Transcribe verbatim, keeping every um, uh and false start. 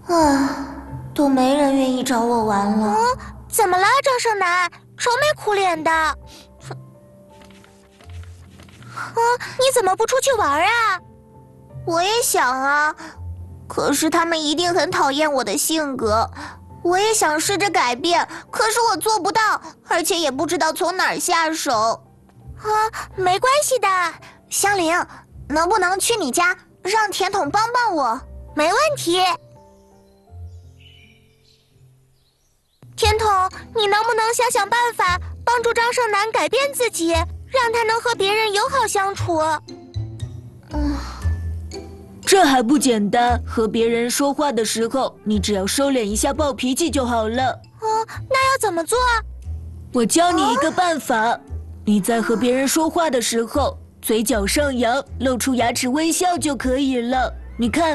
啊，都没人愿意找我玩了。 嗯，怎么了，张胜男？愁眉苦脸的。嗯，你怎么不出去玩啊？ 我也想啊，可是他们一定很讨厌我的性格。我也想试着改变，可是我做不到，而且也不知道从哪儿下手。 啊，没关系的。 香菱，能不能去你家，让甜筒帮帮我？ 没问题。甜筒，你能不能想想办法，帮助张胜男改变自己，让他能和别人友好相处？ 嗯， 这还不简单？和别人说话的时候，你只要收敛一下暴脾气就好了。 哦，那要怎么做？ 我教你一个办法，哦、你在和别人说话的时候，嘴角上扬，露出牙齿微笑就可以了。你看。